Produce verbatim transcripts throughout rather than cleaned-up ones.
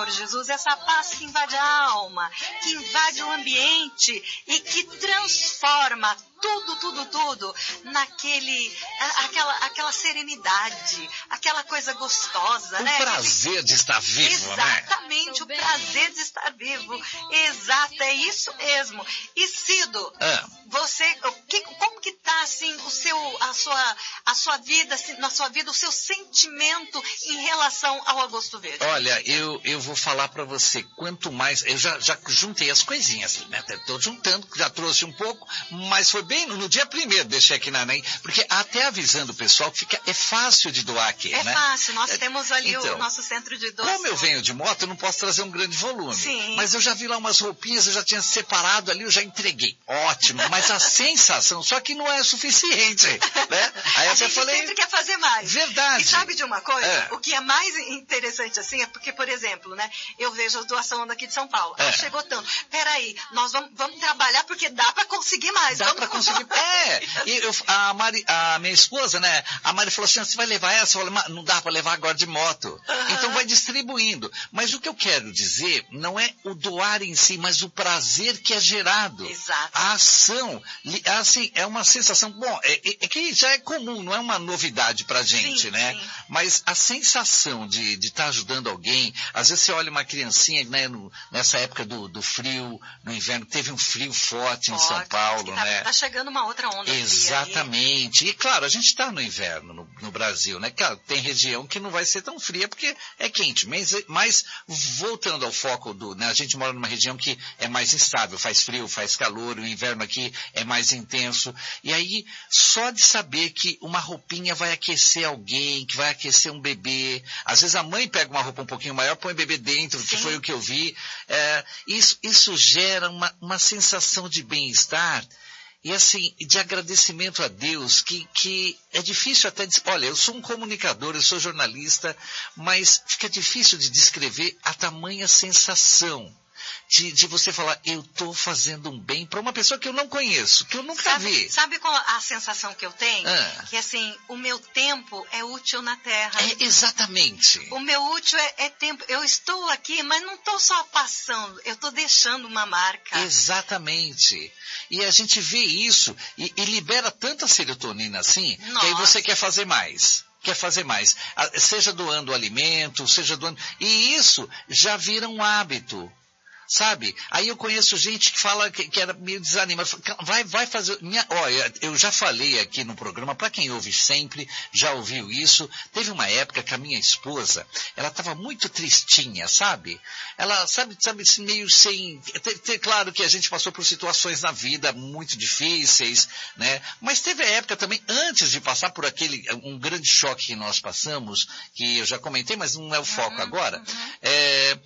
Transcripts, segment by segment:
Senhor Jesus, essa paz que invade a alma, que invade o ambiente e que transforma tudo, tudo, tudo naquele, aquela, aquela serenidade, aquela coisa gostosa, o né? O prazer de estar vivo, Exatamente, né? o prazer de estar vivo. Exato, é isso mesmo. E Cido, ah. você, que, como que tá assim o seu, a sua, a sua vida, assim, na sua vida, o seu sentimento em relação ao Agosto Verde? Olha, eu, eu vou falar para você, quanto mais, eu já, já juntei as coisinhas, né? Estou juntando, já trouxe um pouco, mas foi bem no, no dia primeiro, deixei aqui na NEM, porque até avisando o pessoal que fica, é fácil de doar aqui, é né? É fácil, nós é, temos ali então, o nosso centro de doação. Como eu venho de moto, eu não posso trazer um grande volume. Sim. Mas eu já vi lá umas roupinhas, eu já tinha separado ali, eu já entreguei. Ótimo, mas a sensação, só que não é suficiente, né? Aí a eu gente falei, sempre quer fazer mais. Verdade. E sabe de uma coisa? É. O que é mais interessante assim é porque, por exemplo, né? Eu vejo a doação daqui de São Paulo. É. Ah, chegou tanto. Peraí, nós vamos, vamos trabalhar porque dá para conseguir mais. Dá vamos... para conseguir. É. E eu, a, Mari, a minha esposa, né? A Mari falou assim, você vai levar essa? Eu falei, não dá para levar agora de moto. Uhum. Então vai distribuindo. Mas o que eu quero dizer não é o doar em si, mas o prazer que é gerado. Exato. A ação, assim, é uma sensação, bom, é, é que já é comum, não é uma novidade pra gente, sim, né? Sim. Mas a sensação de estar de tá ajudando alguém, às vezes você olha uma criancinha, né, no, nessa época do, do frio, no inverno, teve um frio forte, forte em São Paulo, tá, né? Tá chegando uma outra onda. Exatamente. E claro, a gente está no inverno no, no Brasil, né? Claro, tem região que não vai ser tão fria porque é quente, mas, mas voltando ao foco do, né? A gente mora numa região que é mais instável, faz frio, faz calor, o inverno aqui é mais intenso. E aí, só de saber que uma roupinha vai aquecer alguém, que vai aquecer um bebê, às vezes a mãe pega uma roupa um pouquinho maior, põe o bebê dentro, Sim. que foi o que eu vi, é, isso, isso gera uma, uma sensação de bem-estar e assim, de agradecimento a Deus, que, que é difícil até, olha, eu sou um comunicador, eu sou jornalista, mas fica difícil de descrever a tamanha sensação De, de você falar, eu estou fazendo um bem para uma pessoa que eu não conheço, que eu nunca sabe, vi. Sabe qual a sensação que eu tenho? Ah. Que assim, o meu tempo é útil na Terra. É, exatamente. O meu útil é, é tempo. Eu estou aqui, mas não estou só passando, eu estou deixando uma marca. Exatamente. E a gente vê isso e, e libera tanta serotonina assim, Nossa. que aí você quer fazer mais. Quer fazer mais. Seja doando alimento, seja doando... E isso já vira um hábito. Sabe? Aí eu conheço gente que fala que, que era meio desanimada. Vai, vai fazer... Minha, olha, eu já falei aqui no programa, para quem ouve sempre, já ouviu isso. Teve uma época que a minha esposa, ela estava muito tristinha, sabe? Ela, sabe, sabe meio sem... Te, te, claro que a gente passou por situações na vida muito difíceis, né? Mas teve a época também, antes de passar por aquele, um grande choque que nós passamos, que eu já comentei, mas não é o foco uhum, agora. Uhum. É,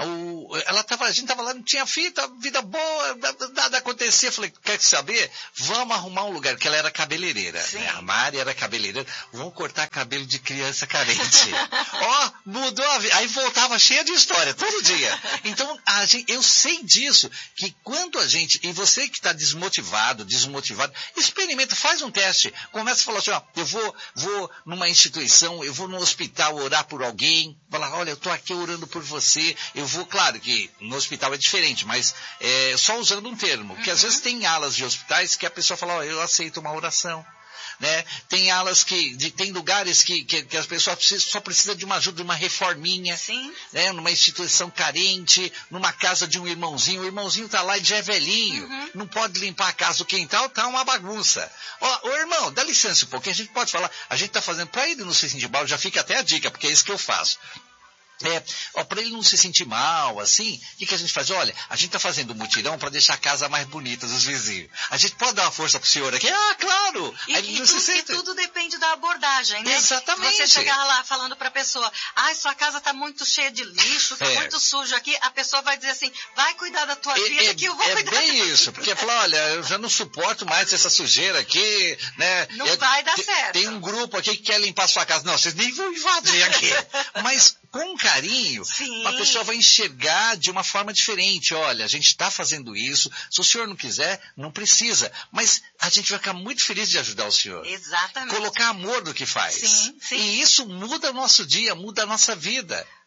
o, ela estava... A gente estava lá, não tinha fita, vida boa, nada acontecia. Falei, quer saber? Vamos arrumar um lugar, que ela era cabeleireira. Né? A Mari era cabeleireira. Vamos cortar cabelo de criança carente. Ó, oh, mudou a vida. Aí voltava cheia de história, todo dia. Então, a gente, eu sei disso, que quando a gente, e você que está desmotivado, desmotivado, experimenta, faz um teste. Começa a falar assim, ó, eu vou, vou numa instituição, eu vou no hospital orar por alguém. Falar, olha, eu estou aqui orando por você. Eu vou, claro que no hospital é diferente, mas é, só usando um termo, que uhum. às vezes tem alas de hospitais que a pessoa fala, oh, eu aceito uma oração, né? Tem alas que, de, tem lugares que, que, que as pessoas precisam, só precisam de uma ajuda, de uma reforminha, Sim. né? Numa instituição carente, numa casa de um irmãozinho, o irmãozinho tá lá e já é velhinho, uhum. não pode limpar a casa, o quintal tá uma bagunça. Ó, oh, irmão, dá licença um pouquinho, a gente pode falar, a gente tá fazendo, para ele não se sentir mal, já fica até a dica, porque é isso que eu faço. É, ó, para ele não se sentir mal, assim, o que, que a gente faz? Olha, a gente está fazendo um mutirão para deixar a casa mais bonita dos vizinhos. A gente pode dar uma força pro senhor aqui? Ah, claro! E, Aí e, não tu, se sente... e tudo depende da abordagem, né? Exatamente. Você chegar lá falando para a pessoa, ah, sua casa está muito cheia de lixo, está é. muito sujo aqui, a pessoa vai dizer assim, vai cuidar da tua é, vida é, que eu vou é cuidar bem da isso, porque fala, olha, eu já não suporto mais essa sujeira aqui, né? Não eu, vai dar te, certo. Tem um grupo aqui que quer limpar a sua casa. Não, vocês nem vão invadir aqui. Mas com carinho, Sim. a pessoa vai enxergar de uma forma diferente. Olha, a gente está fazendo isso. Se o senhor não quiser, não precisa. Mas a gente vai ficar muito feliz de ajudar o senhor. Exatamente. Colocar amor no que faz. Sim, sim. E isso muda o nosso dia, muda a nossa vida.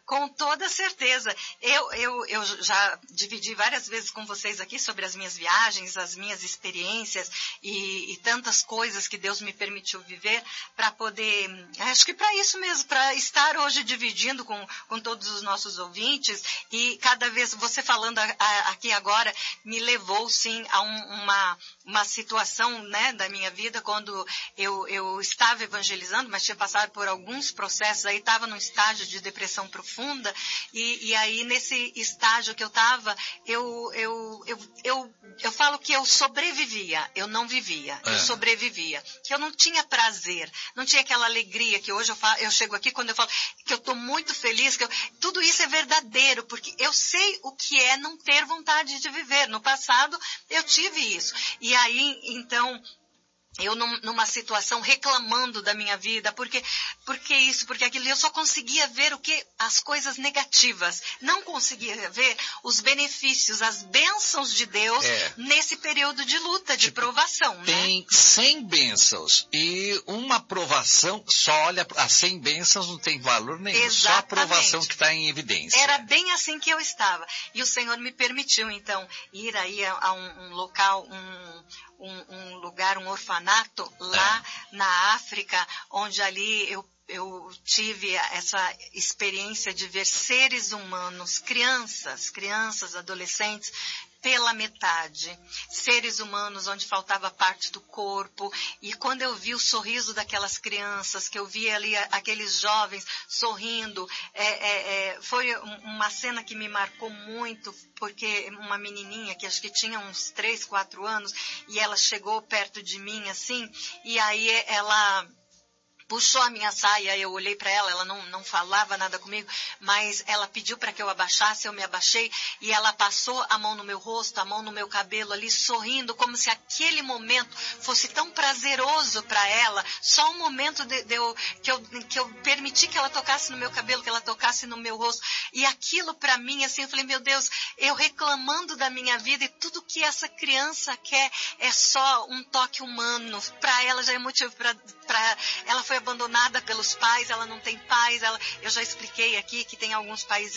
Com toda certeza. Eu, eu, eu já dividi várias vezes com vocês aqui sobre as minhas viagens, as minhas experiências e, e tantas coisas que Deus me permitiu viver para poder, acho que para isso mesmo, para estar hoje dividindo com, com todos os nossos ouvintes. E cada vez, você falando a, a, aqui agora, me levou sim a um, uma, uma situação, né, da minha vida, quando eu, eu estava evangelizando, mas tinha passado por alguns processos, aí estava num estágio de depressão profunda. Funda, e, e aí nesse estágio que eu estava, eu, eu, eu, eu, eu falo que eu sobrevivia, eu não vivia, é. eu sobrevivia, que eu não tinha prazer, não tinha aquela alegria que hoje eu, falo, eu chego aqui quando eu falo que eu estou muito feliz, que eu, tudo isso é verdadeiro, porque eu sei o que é não ter vontade de viver. No passado eu tive isso, e aí então eu num, numa situação reclamando da minha vida, porque, porque isso, porque aquilo, eu só conseguia ver o que, as coisas negativas, não conseguia ver os benefícios, as bênçãos de Deus é. nesse período de luta, de tipo, provação. Tem né? cem bênçãos e uma provação, só olha, as cem bênçãos não tem valor nenhum, Exatamente. Só a provação que está em evidência. Era bem assim que eu estava, e o Senhor me permitiu então ir aí a, a um, um local, um Um, um lugar, um orfanato lá é. na África, onde ali eu, eu tive essa experiência de ver seres humanos, crianças, crianças, adolescentes, pela metade, seres humanos onde faltava parte do corpo, e quando eu vi o sorriso daquelas crianças, que eu vi ali aqueles jovens sorrindo, é, é, é, foi uma cena que me marcou muito, porque uma menininha que acho que tinha uns três, quatro anos, e ela chegou perto de mim assim, e aí ela puxou a minha saia, eu olhei para ela, ela não, não falava nada comigo, mas ela pediu para que eu abaixasse, eu me abaixei, e ela passou a mão no meu rosto, a mão no meu cabelo ali, sorrindo, como se aquele momento fosse tão prazeroso para ela, só um momento de, de eu, que, eu, que eu permiti que ela tocasse no meu cabelo, que ela tocasse no meu rosto, e aquilo para mim, assim, eu falei, meu Deus, eu reclamando da minha vida, e tudo que essa criança quer é só um toque humano, para ela já é motivo para, ela foi abandonada pelos pais, ela não tem pais, ela, eu já expliquei aqui que tem alguns países